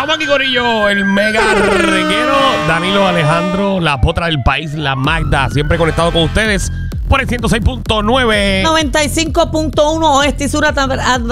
Estamos aquí, corillo, el mega reguero, Danilo, Alejandro, la potra del país, la Magda, siempre conectado con ustedes por el 106.9. 95.1 Oeste y Sur La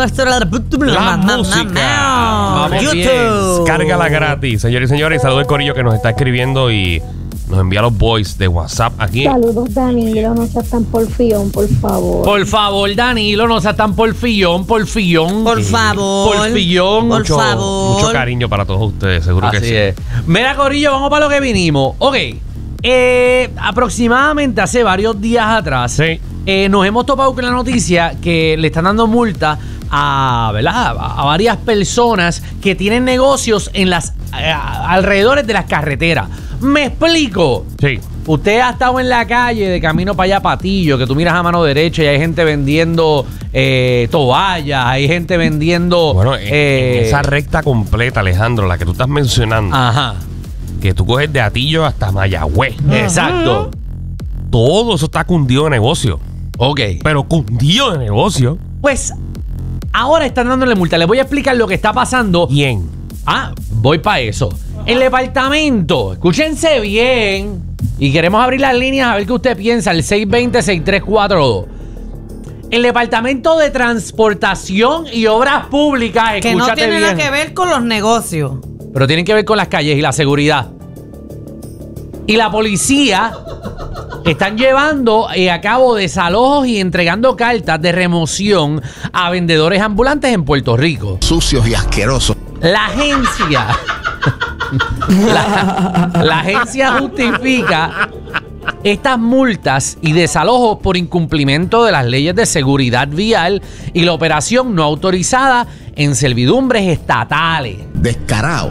música. YouTube. Cárgala gratis. Señores y señores, saludos al corillo que nos está escribiendo y nos envía los voice de WhatsApp aquí. Saludos, Danilo, no seas tan porfión, por favor. Por favor, Danilo, no seas tan porfillón. Por favor. Porfillón. Por favor. Mucho cariño para todos ustedes, seguro que Así sí. es. Mira, corillo, vamos para lo que vinimos. Ok. Aproximadamente hace varios días atrás, Sí. nos hemos topado con la noticia que le están dando multa ¿verdad? A varias personas que tienen negocios en las alrededores de las carreteras. ¿Me explico? Sí. Usted ha estado en la calle de camino para allá, Patillo, que tú miras a mano derecha y hay gente vendiendo toallas, hay gente vendiendo... Bueno, en esa recta completa, Alejandro, la que tú estás mencionando, Ajá, que tú coges de Atillo hasta Mayagüez, exacto. todo eso está cundido de negocio. Ok. Pero cundido de negocio. Pues ahora están dándole multa. Les voy a explicar lo que está pasando. ¿Quién? Voy para eso. El departamento, escúchense bien. Y queremos abrir las líneas a ver qué usted piensa. El 620-6342. El Departamento de Transportación y Obras Públicas, Que no escúchate tiene bien, nada que ver con los negocios. pero tienen que ver con las calles y la seguridad. Y la policía están llevando a cabo desalojos y entregando cartas de remoción a vendedores ambulantes en Puerto Rico. Sucios y asquerosos. La agencia la agencia justifica estas multas y desalojos por incumplimiento de las leyes de seguridad vial y la operación no autorizada en servidumbres estatales. Descarado.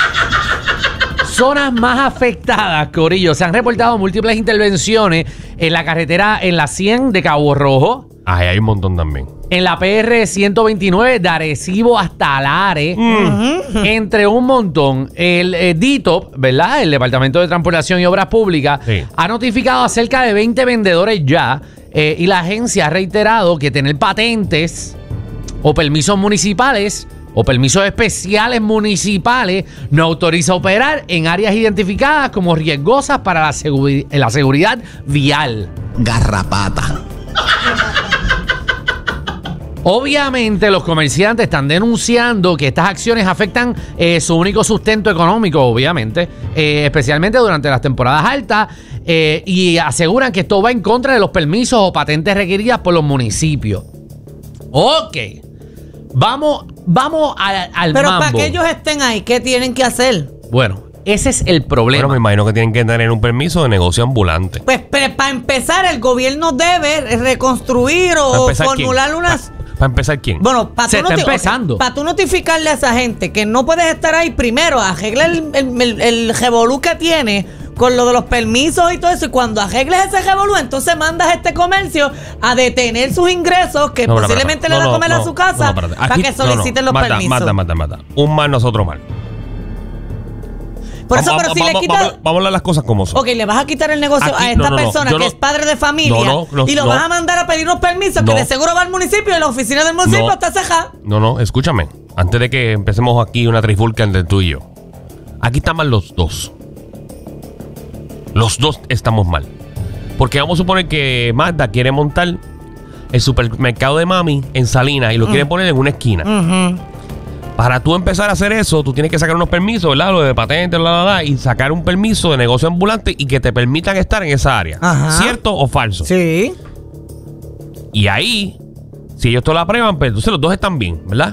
Zonas más afectadas, corillo. Se han reportado múltiples intervenciones en la carretera en la 100 de Cabo Rojo, Ahí hay un montón también. en la PR 129 de Arecibo hasta Lares, entre un montón. El DITOP, ¿verdad? El Departamento de Transportación y Obras Públicas, Sí. ha notificado a cerca de 20 vendedores ya, y la agencia ha reiterado que tener patentes o permisos municipales o permisos especiales municipales no autoriza operar en áreas identificadas como riesgosas para la seguridad vial. Garrapata. Obviamente los comerciantes están denunciando que estas acciones afectan su único sustento económico, obviamente, especialmente durante las temporadas altas, y aseguran que esto va en contra de los permisos o patentes requeridas por los municipios. Ok, vamos al Pero mambo. para que ellos estén ahí, ¿qué tienen que hacer? Bueno, ese es el problema. Bueno, me imagino que tienen que tener un permiso de negocio ambulante. Pues para empezar, el gobierno debe reconstruir ¿Para o empezar quién? formular unas... ¿Para empezar quién? Bueno, para Se está empezando. Para tú notificarle a esa gente que no puedes estar ahí, primero arregla el revolú que tiene con lo de los permisos y todo eso. Y cuando arregles ese revolú, entonces mandas a este comercio a detener sus ingresos, que No, posiblemente le da a comer a su casa, espérate. para Aquí- que soliciten los permisos. Mata. Un mal, nosotros mal. Por eso, pero si le quitas... Vamos a hablar las cosas como son. Ok, le vas a quitar el negocio Aquí- a esta no, persona yo que no- es padre de familia y lo vas a mandar a pedir unos permisos No. que de seguro va al municipio y la oficina del municipio No. está cejada. No, escúchame. Antes de que empecemos aquí una trifulca entre tú y yo. Aquí están mal los dos. Los dos estamos mal. Porque vamos a suponer que Magda quiere montar el supermercado de mami en Salinas y lo quiere poner en una esquina. Para tú empezar a hacer eso, tú tienes que sacar unos permisos, ¿verdad? Lo de patentes, y sacar un permiso de negocio ambulante y que te permitan estar en esa área. Ajá. ¿Cierto o falso? Sí. Y ahí, si ellos te lo aprueban, pues entonces los dos están bien, ¿verdad?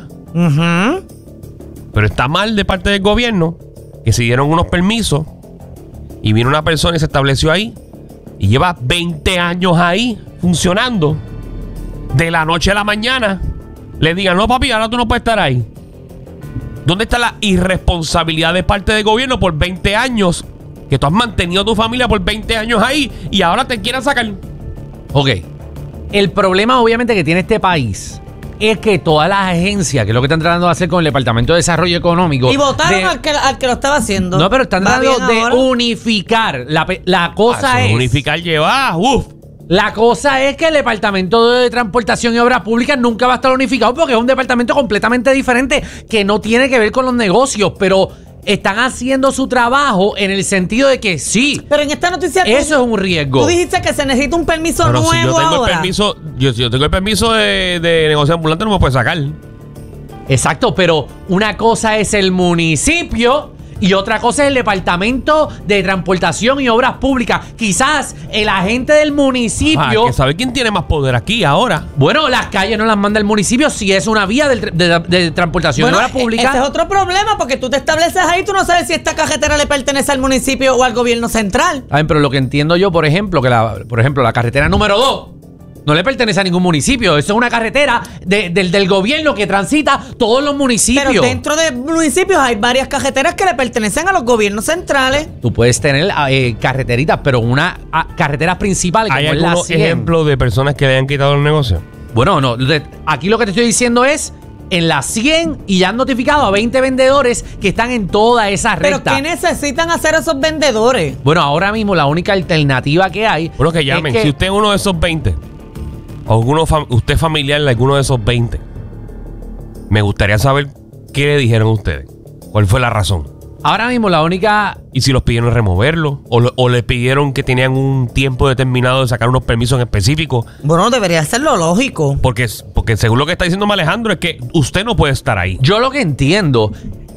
Pero está mal de parte del gobierno que se dieron unos permisos y vino una persona y se estableció ahí y lleva 20 años ahí funcionando. De la noche a la mañana le digan, no papi, ahora tú no puedes estar ahí. ¿Dónde está la irresponsabilidad de parte del gobierno por 20 años? Que tú has mantenido a tu familia por 20 años ahí y ahora te quieren sacar. Ok. El problema, obviamente, que tiene este país es que todas las agencias, que es lo que están tratando de hacer con el Departamento de Desarrollo Económico... Y votaron al que lo estaba haciendo. No, pero están ¿Va tratando bien de ahora? unificar. La cosa Eso, es... unificar lleva, La cosa es que el Departamento de Transportación y Obras Públicas nunca va a estar unificado porque es un departamento completamente diferente que no tiene que ver con los negocios, pero están haciendo su trabajo en el sentido de que sí. Pero en esta noticia eso es un riesgo. Tú dijiste que se necesita un permiso Pero nuevo si yo tengo ahora. el permiso, si yo tengo el permiso de negocio ambulante, no me puede sacar. Exacto, pero una cosa es el municipio y otra cosa es el Departamento de Transportación y Obras Públicas. Quizás el agente del municipio... Hay que saber quién tiene más poder aquí ahora. Bueno, las calles no las manda el municipio si es una vía de transportación y obras públicas. Ese es otro problema porque tú te estableces ahí, tú no sabes si esta carretera le pertenece al municipio o al gobierno central. Ay, pero lo que entiendo yo, por ejemplo, que la carretera número 2 no le pertenece a ningún municipio. Eso es una carretera del gobierno que transita todos los municipios. Pero dentro de municipios hay varias carreteras que le pertenecen a los gobiernos centrales. Tú puedes tener carreteritas, pero una carretera principal ¿Hay como es la algunos 100. ejemplos de personas que le hayan quitado el negocio? Bueno, no. Aquí lo que te estoy diciendo es en la 100 y ya han notificado a 20 vendedores que están en toda esa recta. Pero ¿qué necesitan hacer esos vendedores? Bueno, ahora mismo la única alternativa que hay... Bueno, que llamen. es Si usted es uno de esos 20, o usted es familiar de alguno de esos 20, me gustaría saber qué le dijeron a ustedes. ¿Cuál fue la razón? Ahora mismo la única... Y si los pidieron removerlo, o le pidieron que tenían un tiempo determinado de sacar unos permisos en específico. Bueno, debería ser lo lógico. Porque según lo que está diciendo Alejandro, es que usted no puede estar ahí. Yo lo que entiendo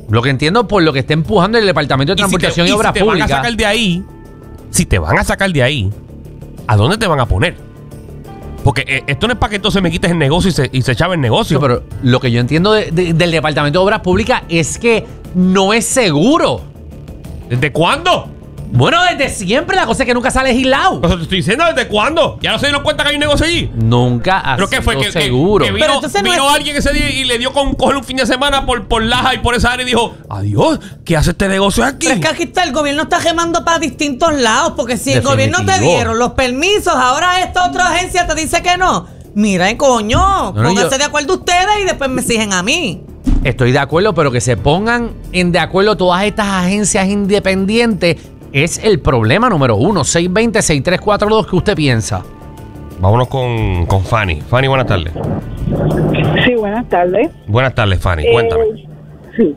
por lo que está empujando el Departamento de Transportación y Obras si te van a Públicas... sacar de ahí, si te van a sacar de ahí, ¿a dónde te van a poner? Porque esto no es para que entonces me quites el negocio y se echaba el negocio. No, pero lo que yo entiendo del Departamento de Obras Públicas es que no es seguro. ¿Desde cuándo? Bueno, desde siempre. La cosa es que nunca se ha legislado. Pues te estoy diciendo, ¿desde cuándo? ¿Ya no se dieron cuenta que hay un negocio allí? Nunca ha ¿Pero qué fue? sido Que seguro. vino, Pero entonces no vino es- alguien ese día y le dio con coger un fin de semana por Laja y por esa área y dijo, adiós, ¿qué hace este negocio aquí? Pero es que aquí está, el gobierno está gemando para distintos lados, porque si el gobierno te Definitivo. dieron los permisos, ahora esta otra agencia te dice que no. Mira, coño, No, pónganse yo- de acuerdo ustedes y después me exigen a mí. Estoy de acuerdo, pero que se pongan de acuerdo todas estas agencias independientes es el problema número uno. 620-6342, ¿qué usted piensa? Vámonos con Fanny. Fanny, buenas tardes. Sí, buenas tardes. Buenas tardes, Fanny. Cuéntame. Sí.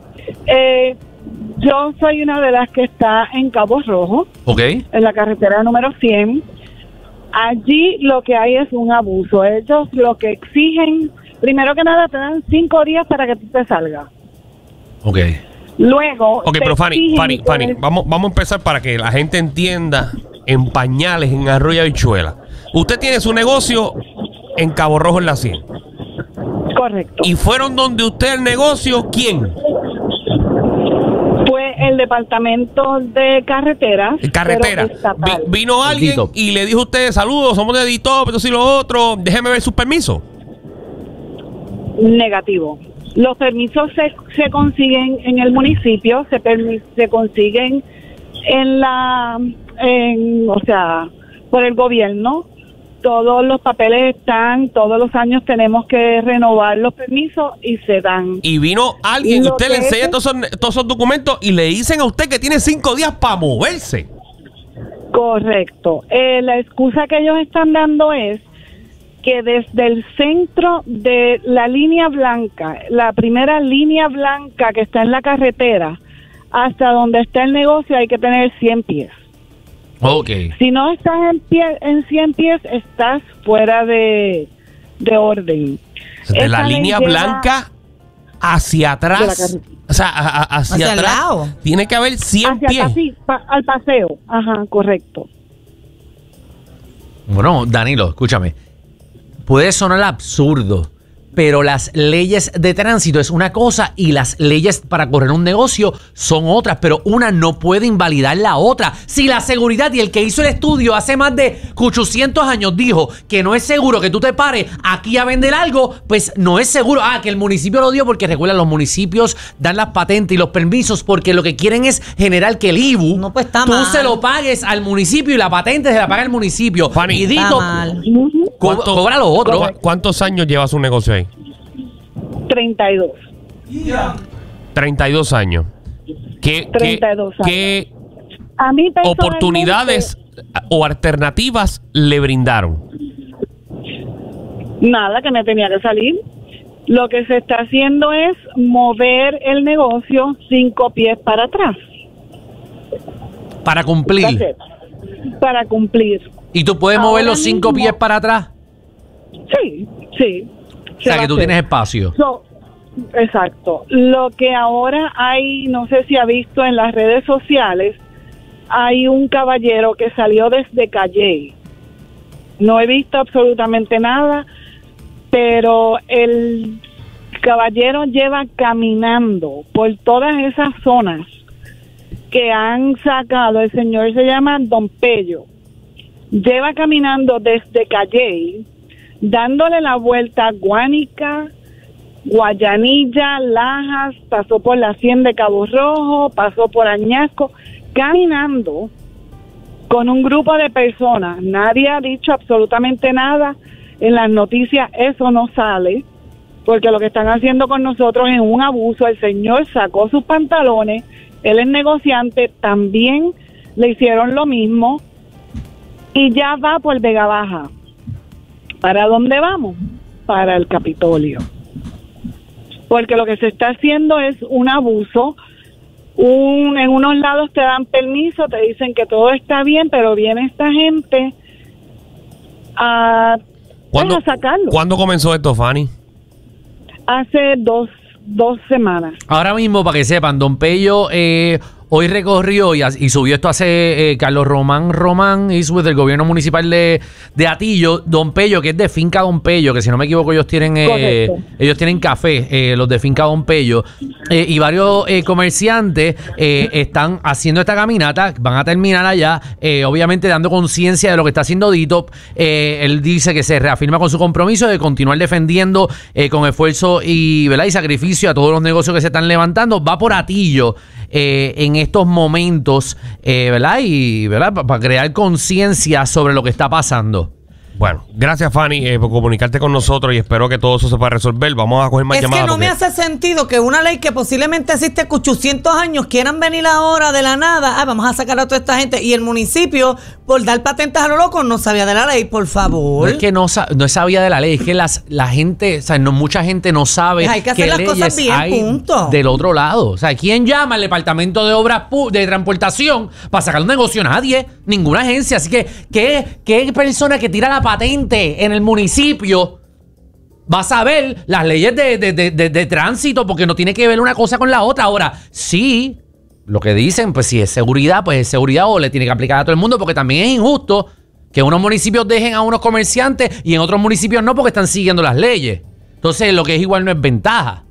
Yo soy una de las que está en Cabo Rojo, ¿Ok? en la carretera número 100. Allí lo que hay es un abuso. Ellos lo que exigen, primero que nada, te dan 5 días para que tú te salgas. Ok. Luego. Ok, te pero Fanny, exigen que- vamos a empezar para que la gente entienda en pañales, en Arroyo Habichuela. Usted tiene su negocio en Cabo Rojo en la 100. Correcto. ¿Y fueron donde usted el negocio? ¿Quién? Fue el departamento de carreteras. Carretera. pero estatal. Vino alguien Dito. y le dijo a usted, saludos, somos de Dito, pero si lo otro, déjeme ver sus permisos. Negativo. Los permisos se consiguen en el municipio, se consiguen o sea, por el gobierno. Todos los papeles están, todos los años tenemos que renovar los permisos y se dan. Y vino alguien, y Lo usted le que enseña es- todos esos documentos y le dicen a usted que tiene 5 días para moverse. Correcto. La excusa que ellos están dando es que desde el centro de la línea blanca, la primera línea blanca que está en la carretera, hasta donde está el negocio hay que tener 100 pies. Ok. Si no estás en 100 pies, estás fuera de orden. De la Esa ley línea lleva- blanca hacia De la atrás. carretera. O sea, hacia Hacia el atrás. lado. Tiene que haber 100 Hacia pies. casi al paseo. Ajá, correcto. Bueno, Danilo, escúchame. Puede sonar absurdo, pero las leyes de tránsito es una cosa y las leyes para correr un negocio son otras, pero una no puede invalidar la otra. Si la seguridad y el que hizo el estudio hace más de 800 años dijo que no es seguro que tú te pares aquí a vender algo, pues no es seguro. Que el municipio lo dio porque recuerda, los municipios dan las patentes y los permisos porque lo que quieren es generar que el IBU No, pues está tú mal. se lo pagues al municipio y la patente se la paga el municipio. Fanny, y Está Dito mal. cobra lo otro. ¿Cuántos años lleva su negocio ahí? 32. 32 años. ¿Qué 32 años. qué A mí personalmente, oportunidades o alternativas le brindaron? Nada, que me tenía que salir. Lo que se está haciendo es mover el negocio 5 pies para atrás. Para cumplir. Para cumplir. ¿Y tú puedes mover los 5 mismo- pies para atrás? Sí, sí. O sea, que tú tienes espacio. Exacto. Lo que ahora hay, no sé si ha visto en las redes sociales, hay un caballero que salió desde Calley. No he visto absolutamente nada, pero el caballero lleva caminando por todas esas zonas que han sacado. El señor se llama Don Pello. Lleva caminando desde Calley, dándole la vuelta a Guánica, Guayanilla, Lajas, pasó por la 100 de Cabo Rojo, pasó por Añasco, caminando con un grupo de personas. Nadie ha dicho absolutamente nada. En las noticias eso no sale, porque lo que están haciendo con nosotros es un abuso. El señor sacó sus pantalones, él es negociante, también le hicieron lo mismo, y ya va por Vega Baja. ¿Para dónde vamos? Para el Capitolio. Porque lo que se está haciendo es un abuso. En unos lados te dan permiso, te dicen que todo está bien, pero viene esta gente a sacarlo. ¿Cuándo comenzó esto, Fanny? Hace dos semanas. Ahora mismo, para que sepan, Don Pello hoy recorrió y subió esto hace Carlos Román Iswood del gobierno municipal de Atillo. Don Pello, que es de Finca Don Pello, que si no me equivoco ellos tienen café, los de Finca Don Pello, y varios comerciantes están haciendo esta caminata, van a terminar allá, obviamente dando conciencia de lo que está haciendo DITOP. Él dice que se reafirma con su compromiso de continuar defendiendo con esfuerzo y sacrificio a todos los negocios que se están levantando. Va por Atillo en estos momentos, ¿verdad? Y para crear conciencia sobre lo que está pasando. Bueno, gracias, Fanny, por comunicarte con nosotros y espero que todo eso se pueda resolver. Vamos a coger más llamadas. Es que no me hace sentido que una ley que posiblemente existe 800 años quieran venir ahora de la nada. Vamos a sacar a toda esta gente. Y el municipio, por dar patentes a lo loco, no sabía de la ley, por favor. No es que no sabía de la ley, es que la gente, o sea, mucha gente no sabe hay que hacer las cosas bien, punto. Del otro lado. O sea, ¿quién llama al departamento de obras de transportación para sacar un negocio? Nadie, ninguna agencia. Así que, ¿qué persona que tira la patente en el municipio va a saber las leyes de tránsito? Porque no tiene que ver una cosa con la otra. Ahora, sí, lo que dicen, pues si es seguridad, pues es seguridad, o le tiene que aplicar a todo el mundo, porque también es injusto que unos municipios dejen a unos comerciantes y en otros municipios no, porque están siguiendo las leyes. Entonces, lo que es igual no es ventaja.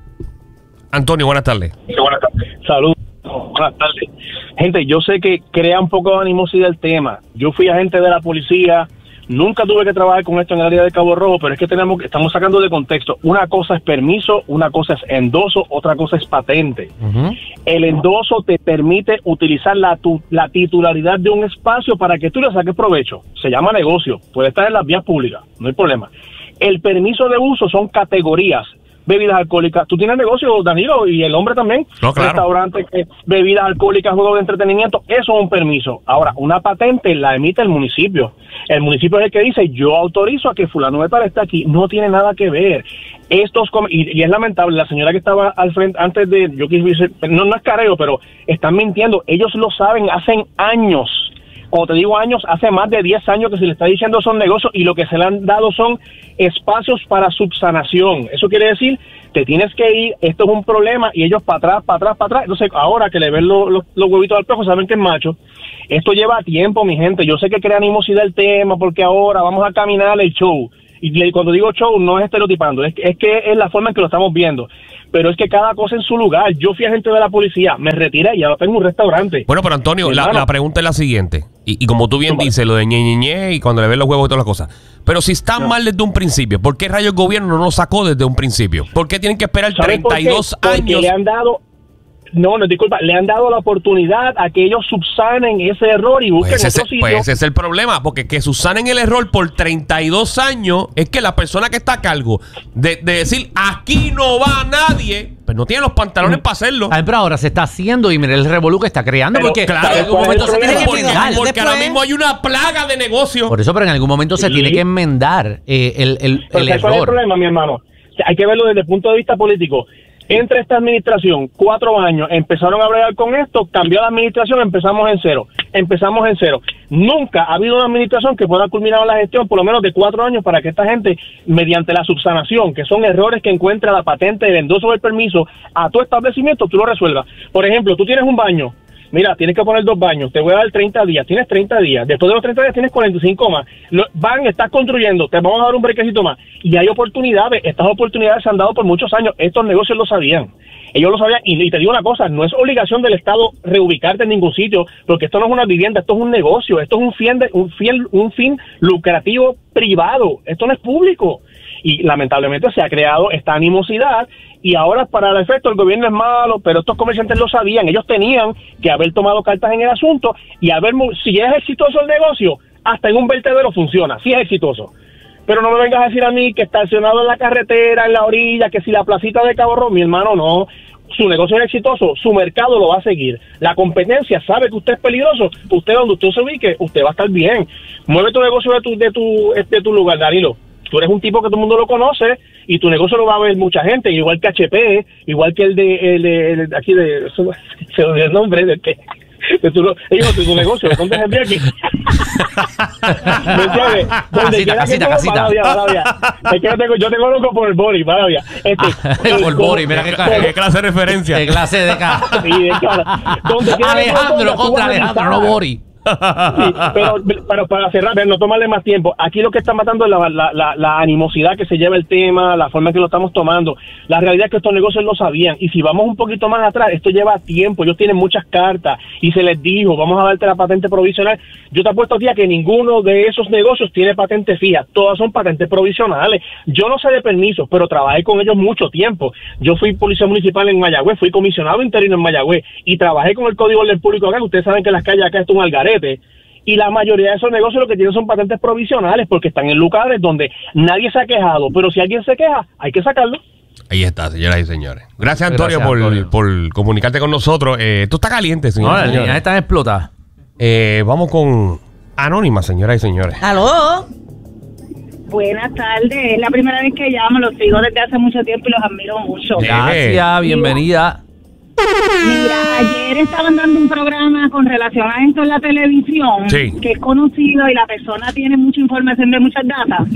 Antonio, buenas tardes. Sí, buenas tardes. Saludos. Buenas tardes. Gente, yo sé que crea un poco de animosidad el tema. Yo fui agente de la policía. Nunca tuve que trabajar con esto en el área de Cabo Rojo, pero es que estamos sacando de contexto. Una cosa es permiso, una cosa es endoso, otra cosa es patente. El endoso te permite utilizar la titularidad de un espacio para que tú le saques provecho. Se llama negocio, puede estar en las vías públicas, no hay problema. El permiso de uso son categorías. Bebidas alcohólicas. Tú tienes negocio, Danilo, y el hombre también. No, claro. Restaurantes, bebidas alcohólicas, juegos de entretenimiento. Eso es un permiso. Ahora, una patente la emite el municipio. El municipio es el que dice, yo autorizo a que fulano de tal esté aquí. No tiene nada que ver. Y es lamentable, la señora que estaba al frente, antes de, yo quise, no es careo, pero están mintiendo. Ellos lo saben, hacen años. Cuando te digo años, hace más de 10 años que se le está diciendo son negocios, y lo que se le han dado son espacios para subsanación. Eso quiere decir, te tienes que ir, esto es un problema, y ellos para atrás. Entonces, ahora que le ven los huevitos al pejo, saben que es macho. Esto lleva tiempo, mi gente. Yo sé que crea animosidad el tema, porque ahora vamos a caminar el show. Y cuando digo show, no es estereotipando, es que es la forma en que lo estamos viendo. Pero es que cada cosa en su lugar. Yo fui agente de la policía, me retiré y ahora tengo un restaurante. Bueno, pero Antonio, la pregunta es la siguiente. Y como tú bien dices, lo de ñe y cuando le ven los huevos y todas las cosas. Pero si están mal desde un principio, ¿por qué rayos el gobierno no lo sacó desde un principio? ¿Por qué tienen que esperar 32 años? Porque le han dado... No, disculpa, le han dado la oportunidad a que ellos subsanen ese error y busquen otro sitio. Pues ese es el problema, porque que subsanen el error por 32 años es que la persona que está a cargo de decir aquí no va nadie, pues no tiene los pantalones para hacerlo. Ay, pero ahora se está haciendo y mira el revolú que está creando, Pero, porque claro, en algún momento se tiene que porque enmendar. ahora mismo hay una plaga de negocio. Por eso, pero en algún momento se tiene que enmendar el Pero ¿cuál es el error. problema, mi hermano? O sea, hay que verlo desde el punto de vista político. Entre esta administración, 4 años, empezaron a bregar con esto, cambió la administración, empezamos en cero. Nunca ha habido una administración que pueda culminar la gestión por lo menos de 4 años para que esta gente, mediante la subsanación, que son errores que encuentra la patente, el endoso del permiso, a tu establecimiento, tú lo resuelvas. Por ejemplo, tú tienes un baño. Mira, tienes que poner 2 baños, te voy a dar 30 días, tienes 30 días, después de los 30 días tienes 45 más, estás construyendo, te vamos a dar un brequecito más, y hay oportunidades, estas oportunidades se han dado por muchos años, estos negocios lo sabían, ellos lo sabían, y te digo una cosa, no es obligación del Estado reubicarte en ningún sitio, porque esto no es una vivienda, esto es un negocio, esto es un fin lucrativo privado, esto no es público. Y lamentablemente se ha creado esta animosidad y ahora para el efecto el gobierno es malo, pero estos comerciantes lo sabían, ellos tenían que haber tomado cartas en el asunto y si es exitoso el negocio, hasta en un vertedero funciona, si es exitoso. Pero no me vengas a decir a mí que estacionado en la carretera, en la orilla, que si la placita de Cabo Rojo, mi hermano, no. Su negocio es exitoso, su mercado lo va a seguir. La competencia sabe que usted es peligroso, usted donde usted se ubique, usted va a estar bien. Mueve tu negocio de tu lugar, Danilo. Tú eres un tipo que todo el mundo lo conoce y tu negocio lo va a ver mucha gente, igual que HP, igual que el de aquí de se me olvidó el nombre de tu negocio, ¿dónde es el día aquí? ¿Me entiendes? Casita. Es que yo tengo loco por el body, maravilla. Por el body, mira ¿Qué clase de referencia? qué clase de Alejandro contra Alejandro, no body. Sí, pero para cerrar, no tomarle más tiempo. Aquí lo que está matando es la animosidad que se lleva el tema, la forma en que lo estamos tomando. La realidad es que estos negocios lo sabían. Y si vamos un poquito más atrás, esto lleva tiempo. Ellos tienen muchas cartas y se les dijo, vamos a darte la patente provisional. Yo te apuesto a ti a que ninguno de esos negocios tiene patente fija. Todas son patentes provisionales. Yo no sé de permisos, pero trabajé con ellos mucho tiempo. Yo fui policía municipal en Mayagüez, fui comisionado interino en Mayagüez y trabajé con el Código del Público acá. Ustedes saben que las calles acá es un algarete. Y la mayoría de esos negocios lo que tienen son patentes provisionales porque están en lugares donde nadie se ha quejado, pero si alguien se queja, hay que sacarlo. Ahí está, señoras y señores. Gracias, Antonio, Antonio. por comunicarte con nosotros. Esto está caliente, No, señores. las líneas están explotadas. Vamos con Anónima, señoras y señores. ¿Aló? Buenas tardes, es la primera vez que llamo, los sigo desde hace mucho tiempo y los admiro mucho. Gracias, bienvenida. Mira, ayer estaban dando un programa con relación a esto en la televisión, Sí. que es conocido y la persona tiene mucha información de mucha data,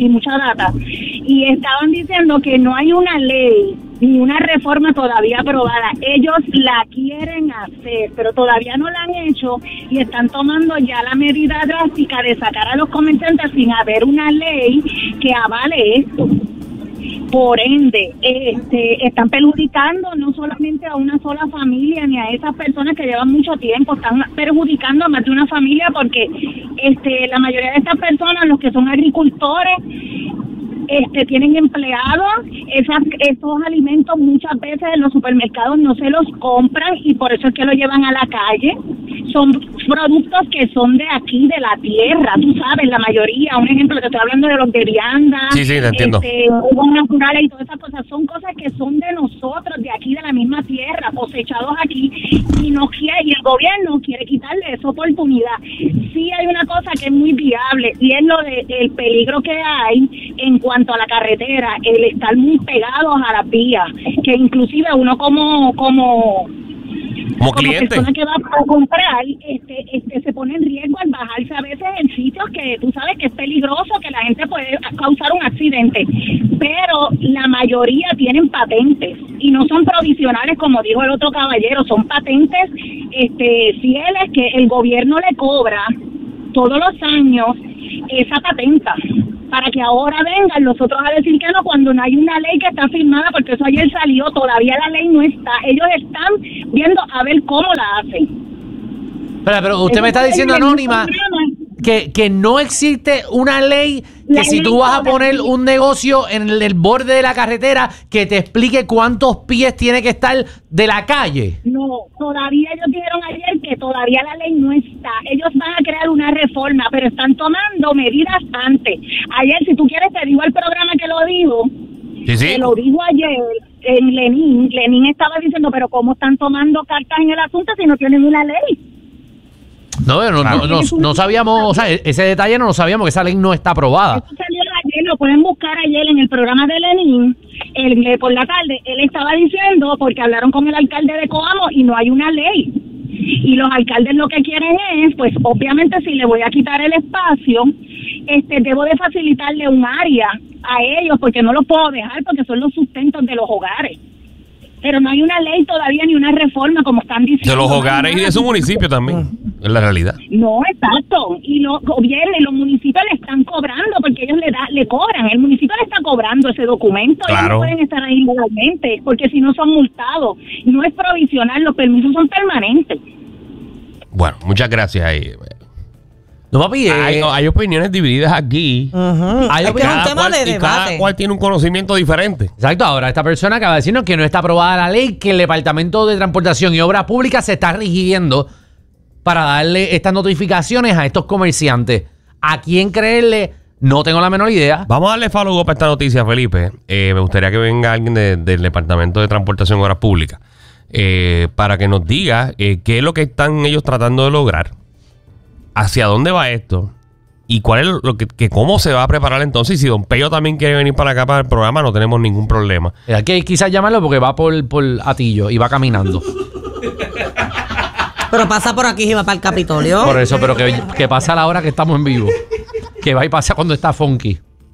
y estaban diciendo que no hay una ley ni una reforma todavía aprobada. Ellos la quieren hacer, pero todavía no la han hecho y están tomando ya la medida drástica de sacar a los comerciantes sin haber una ley que avale esto. Por ende, están perjudicando no solamente a una sola familia ni a esas personas que llevan mucho tiempo, están perjudicando a más de una familia porque la mayoría de estas personas, los que son agricultores, tienen empleados, esos alimentos muchas veces en los supermercados no se los compran y por eso es que los llevan a la calle. Son productos que son de aquí, de la tierra, tú sabes, la mayoría. Un ejemplo, te estoy hablando de los de vianda, Sí, te entiendo. jugos naturales y todas esas cosas. Son cosas que son de nosotros, de aquí, de la misma tierra, cosechados aquí, y el gobierno quiere quitarle esa oportunidad. Sí hay una cosa que es muy viable y es lo del peligro que hay en cuanto a la carretera, el estar muy pegados a las vías, que inclusive uno como cliente, persona que va a comprar, se pone en riesgo al bajarse a veces en sitios que tú sabes que es peligroso, que la gente puede causar un accidente, pero la mayoría tienen patentes y no son provisionales como dijo el otro caballero, son patentes fieles que el gobierno le cobra todos los años esa patenta, para que ahora vengan los otros a decir que no cuando no hay una ley que está firmada, porque eso ayer salió, todavía la ley no está, ellos están viendo a ver cómo la hacen. Pero usted me está diciendo, Anónima, que no existe una ley que si tú vas a poner un negocio en el borde de la carretera, que te explique cuántos pies tiene que estar de la calle. No, todavía ellos dijeron ayer que todavía la ley no está. Ellos van a crear una reforma, pero están tomando medidas antes. Ayer, si tú quieres, te digo el programa que lo dijo. Sí. Que lo dijo ayer en Lenin. Lenin estaba diciendo, pero ¿cómo están tomando cartas en el asunto si no tienen una ley? No sabíamos, o sea, ese detalle no lo sabíamos, que esa ley no está aprobada. Eso salió ayer, lo pueden buscar ayer en el programa de Lenin, por la tarde. Él estaba diciendo, porque hablaron con el alcalde de Coamo y no hay una ley. Y los alcaldes lo que quieren es, pues obviamente si le voy a quitar el espacio, debo de facilitarle un área a ellos, porque no los puedo dejar, porque son los sustentos de los hogares. Pero no hay una ley todavía ni una reforma, como están diciendo. De los hogares y de su municipio también, es la realidad. No, exacto. Y los gobiernos y los municipios le están cobrando, porque ellos le cobran. El municipio le está cobrando ese documento. Claro. Ellos no pueden estar ahí legalmente, porque si no son multados. No es provisional, los permisos son permanentes. Bueno, muchas gracias ahí. No, papi, Hay opiniones divididas aquí. hay Es que es un tema de y cada debate. cual tiene un conocimiento diferente. Exacto, ahora esta persona acaba de decirnos que no está aprobada la ley, que el Departamento de Transportación y Obras Públicas se está rigiendo para darle estas notificaciones a estos comerciantes. ¿A quién creerle? No tengo la menor idea. Vamos a darle follow up a esta noticia, Felipe. Me gustaría que venga alguien del Departamento de Transportación y Obras Públicas para que nos diga qué es lo que están ellos tratando de lograr, hacia dónde va esto y cuál es lo que cómo se va a preparar entonces. Y si Don Pello también quiere venir para acá para el programa, no tenemos ningún problema. Hay que quizás llamarlo porque va por Atillo y va caminando. Pero pasa por aquí y va para el Capitolio. Por eso, pero que pasa a la hora que estamos en vivo. Que va y pasa cuando está funky.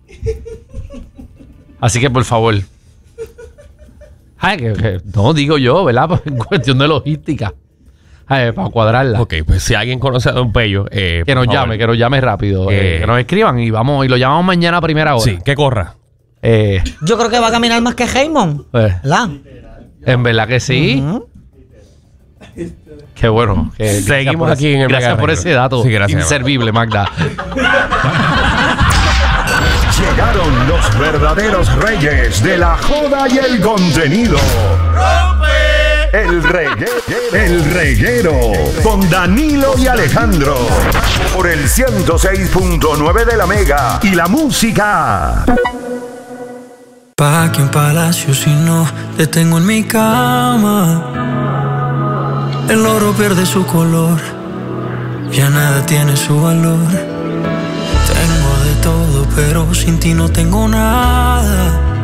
Así que, por favor. Ay, no digo yo, ¿verdad? Pues en cuestión de logística. Ay, para cuadrarla. Ok, pues si alguien conoce a Don Pello, que nos llame rápido. Que nos escriban y lo llamamos mañana a primera hora. Sí, que corra. Yo creo que va a caminar más que Raymond. ¿Verdad? En verdad que sí. Qué bueno. Seguimos aquí en el Gracias Mega por Negro. ese dato. Sí, gracias. Inservible, Magda. Llegaron los verdaderos reyes de la joda y el contenido. El reguero con Danilo y Alejandro por el 106.9 de la Mega y la música. Pa' que un palacio si no te tengo en mi cama. El oro pierde su color, ya nada tiene su valor. Tengo de todo, pero sin ti no tengo nada.